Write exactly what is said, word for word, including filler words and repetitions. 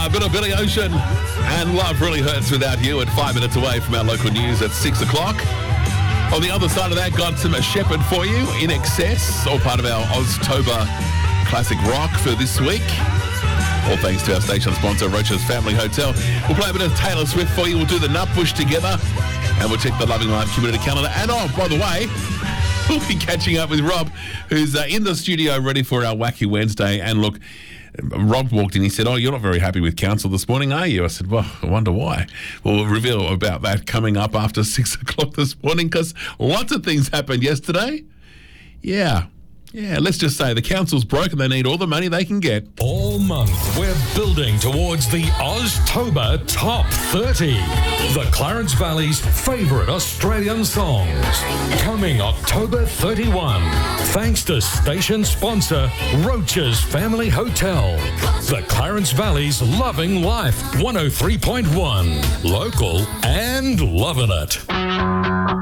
a bit of Billy Ocean and Love Really Hurts Without You at five minutes away from our local news at six o'clock. On the other side of that, got some Shepherd for you, In Excess, all part of our Oztober Classic Rock for this week. All thanks to our station sponsor, Rocha's Family Hotel. We'll play a bit of Taylor Swift for you. We'll do the Nutbush together. And we'll check the Loving Life community calendar. And oh, by the way, we'll be catching up with Rob, who's uh, in the studio ready for our Wacky Wednesday. And look, Rob walked in. He said, oh, you're not very happy with council this morning, are you? I said, well, I wonder why. Well, we'll reveal about that coming up after six o'clock this morning because lots of things happened yesterday. Yeah. Yeah, let's just say the council's broke and they need all the money they can get. All month, we're building towards the Oztober Top thirty. The Clarence Valley's favourite Australian songs. Coming October thirty-first. Thanks to station sponsor, Rocha's Family Hotel. The Clarence Valley's Loving Life one oh three point one. Local and loving it.